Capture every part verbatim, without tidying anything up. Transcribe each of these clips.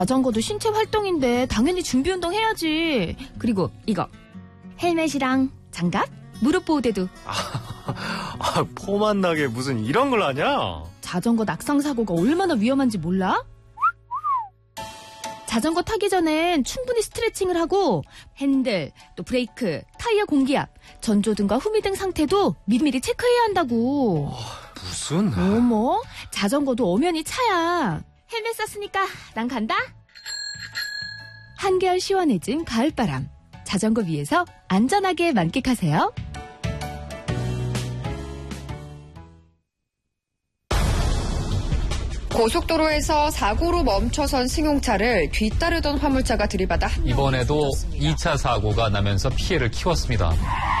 자전거도 신체 활동인데 당연히 준비 운동 해야지. 그리고 이거 헬멧이랑 장갑, 무릎 보호대도. 아, 폼안 나게 무슨 이런 걸 하냐? 자전거 낙상 사고가 얼마나 위험한지 몰라? 자전거 타기 전엔 충분히 스트레칭을 하고 핸들, 또 브레이크, 타이어 공기압, 전조등과 후미등 상태도 미리미리 체크해야 한다고. 어, 무슨? 어머, 자전거도 엄연히 차야. 헬멧 썼으니까 난 간다. 한결 시원해진 가을바람. 자전거 위에서 안전하게 만끽하세요. 고속도로에서 사고로 멈춰선 승용차를 뒤따르던 화물차가 들이받아 한 이번에도 이 차 사고가 나면서 피해를 키웠습니다.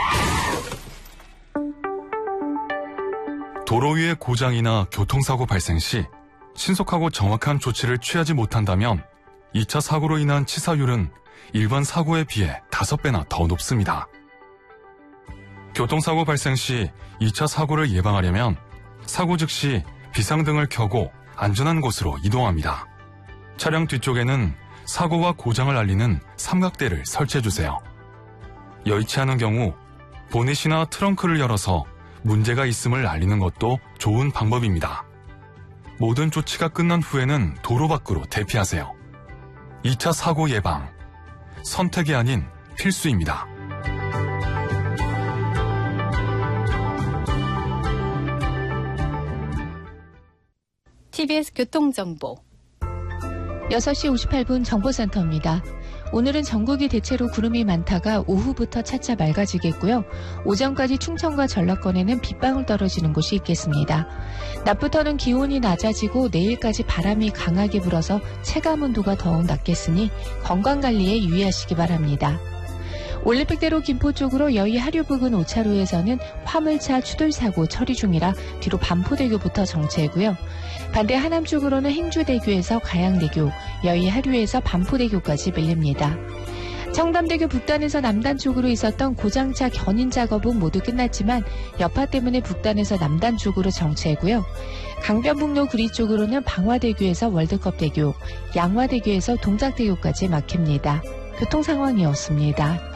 도로 위의 고장이나 교통사고 발생 시 신속하고 정확한 조치를 취하지 못한다면 이 차 사고로 인한 치사율은 일반 사고에 비해 다섯 배나 더 높습니다. 교통사고 발생 시 이 차 사고를 예방하려면 사고 즉시 비상등을 켜고 안전한 곳으로 이동합니다. 차량 뒤쪽에는 사고와 고장을 알리는 삼각대를 설치해주세요. 여의치 않은 경우 보닛이나 트렁크를 열어서 문제가 있음을 알리는 것도 좋은 방법입니다. 모든 조치가 끝난 후에는 도로 밖으로 대피하세요. 이 차 사고 예방, 선택이 아닌 필수입니다. 티비에스 교통정보 여섯 시 오십팔 분 정보센터입니다. 오늘은 전국이 대체로 구름이 많다가 오후부터 차차 맑아지겠고요. 오전까지 충청과 전라권에는 빗방울 떨어지는 곳이 있겠습니다. 낮부터는 기온이 낮아지고 내일까지 바람이 강하게 불어서 체감온도가 더욱 낮겠으니 건강관리에 유의하시기 바랍니다. 올림픽대로 김포 쪽으로 여의 하류 부근 오 차로에서는 화물차 추돌사고 처리 중이라 뒤로 반포대교부터 정체고요. 반대 하남 쪽으로는 행주대교에서 가양대교, 여의 하류에서 반포대교까지 밀립니다. 청담대교 북단에서 남단 쪽으로 있었던 고장차 견인 작업은 모두 끝났지만 여파 때문에 북단에서 남단 쪽으로 정체고요. 강변북로 구리 쪽으로는 방화대교에서 월드컵대교, 양화대교에서 동작대교까지 막힙니다. 교통 상황이었습니다.